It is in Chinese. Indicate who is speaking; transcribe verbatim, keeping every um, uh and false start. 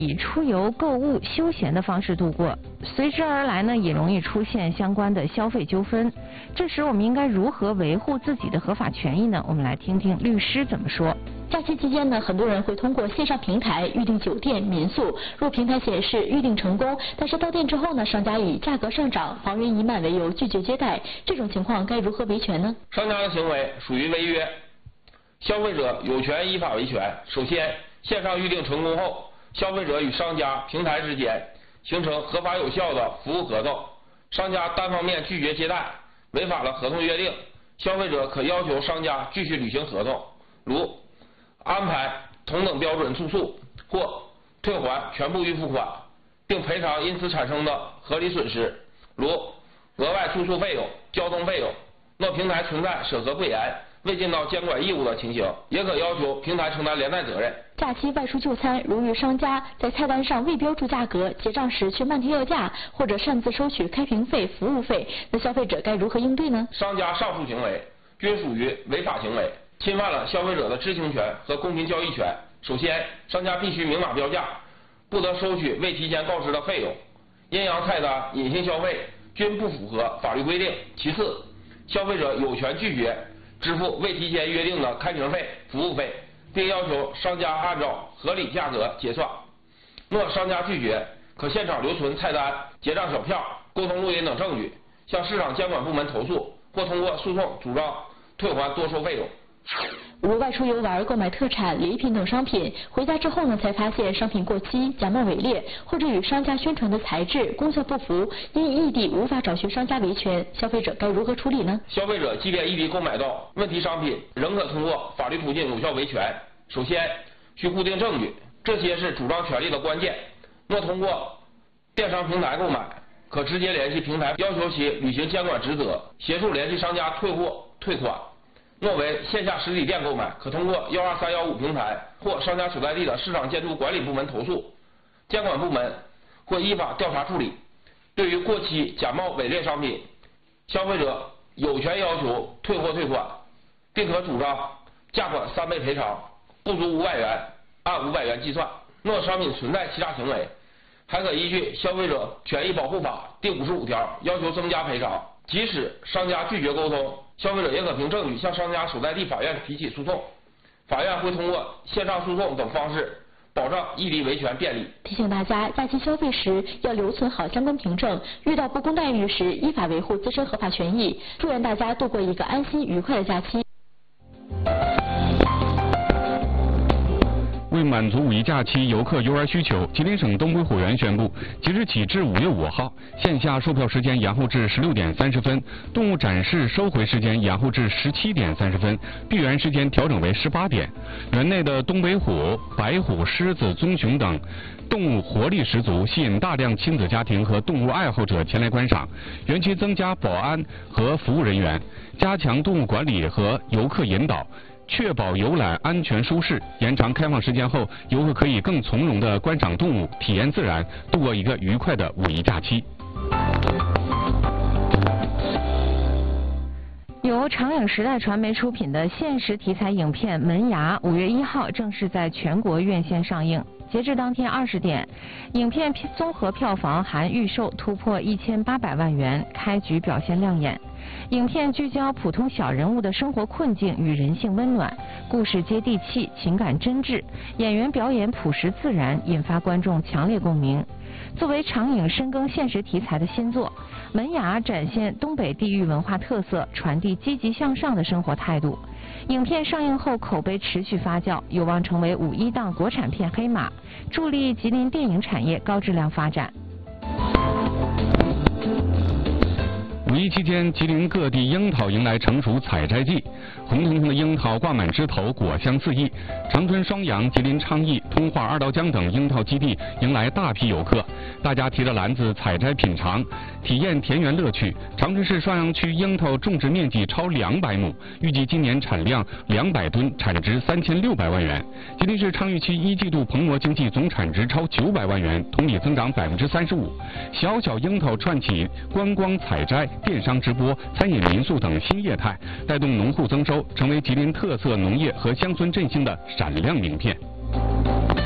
Speaker 1: 以出游、购物、休闲的方式度过，随之而来呢，也容易出现相关的消费纠纷。这时我们应该如何维护自己的合法权益呢？我们来听听律师怎么说。
Speaker 2: 假期期间呢，很多人会通过线上平台预订酒店、民宿。若平台显示预订成功，但是到店之后呢，商家以价格上涨、房源已满为由拒绝接待，这种情况该如何维权呢？
Speaker 3: 商家的行为属于违约，消费者有权依法维权。首先，线上预订成功后，消费者与商家、平台之间形成合法有效的服务合同，商家单方面拒绝接待，违反了合同约定，消费者可要求商家继续履行合同，如安排同等标准住宿或退还全部预付款，并赔偿因此产生的合理损失，如额外住宿费用、交通费用。若平台存在审核不严、未尽到监管义务的情形，也可要求平台承担连带责任。
Speaker 2: 假期外出就餐，如遇商家在菜单上未标注价格，结账时却漫天要价，或者擅自收取开瓶费、服务费，那消费者该如何应对呢？
Speaker 3: 商家上述行为均属于违法行为，侵犯了消费者的知情权和公平交易权。首先，商家必须明码标价，不得收取未提前告知的费用，阴阳菜单、隐性消费均不符合法律规定。其次，消费者有权拒绝支付未提前约定的开瓶费、服务费，并要求商家按照合理价格结算。若商家拒绝，可现场留存菜单、结账小票、沟通录音等证据，向市场监管部门投诉，或通过诉讼主张退还多收费用。
Speaker 2: 如外出游玩购买特产、礼品等商品，回家之后呢，才发现商品过期、假冒伪劣，或者与商家宣传的材质、功效不符，因异地无法找寻商家维权，消费者该如何处理呢？
Speaker 3: 消费者即便异地购买到问题商品，仍可通过法律途径有效维权。首先，需固定证据，这些是主张权利的关键。若通过电商平台购买，可直接联系平台，要求其履行监管职责，协助联系商家退货退款。若为线下实体店购买，可通过幺二三幺五平台或商家所在地的市场监督管理部门投诉，监管部门会依法调查处理。对于过期、假冒伪劣商品，消费者有权要求退货退款，并可主张价款三倍赔偿，不足五百元按五百元计算。若商品存在欺诈行为，还可依据《消费者权益保护法》第五十五条要求增加赔偿。即使商家拒绝沟通，消费者也可凭证据向商家所在地法院提起诉讼，法院会通过线上诉讼等方式保障异地维权便利。
Speaker 2: 提醒大家，假期消费时要留存好相关凭证，遇到不公待遇时依法维护自身合法权益。祝愿大家度过一个安心愉快的假期。
Speaker 4: 为满足五一假期游客游玩需求，吉林省东北虎园宣布，即日起至五月五号，线下售票时间延后至十六点三十分，动物展示收回时间延后至十七点三十分，闭园时间调整为十八点。园内的东北虎、白虎、狮子、棕熊等动物活力十足，吸引大量亲子家庭和动物爱好者前来观赏。园区增加保安和服务人员，加强动物管理和游客引导，确保游览安全舒适。延长开放时间后，游客可以更从容地观赏动物，体验自然，度过一个愉快的五一假期。
Speaker 1: 由长影时代传媒出品的现实题材影片《门牙》五月一号正式在全国院线上映。截至当天二十点，影片综合票房含预售突破一千八百万元，开局表现亮眼。影片聚焦普通小人物的生活困境与人性温暖，故事接地气，情感真挚，演员表演朴实自然，引发观众强烈共鸣。作为长影深耕现实题材的新作，《门牙》展现东北地域文化特色，传递积极向上的生活态度。影片上映后口碑持续发酵，有望成为五一档国产片黑马，助力吉林电影产业高质量发展。
Speaker 4: 五一期间，吉林各地樱桃迎来成熟采摘季，红彤彤的樱桃挂满枝头，果香四溢。长春双阳、吉林昌邑、通化二道江等樱桃基地迎来大批游客，大家提着篮子采摘品尝，体验田园乐趣。长春市双阳区樱桃种植面积超两百亩，预计今年产量两百吨，产值三千六百万元。吉林市昌邑区一季度棚膜经济总产值超九百万元，同比增长百分之三十五。小小樱桃串起观光采摘、电商直播、餐饮民宿等新业态，带动农户增收，成为吉林特色农业和乡村振兴的闪亮名片。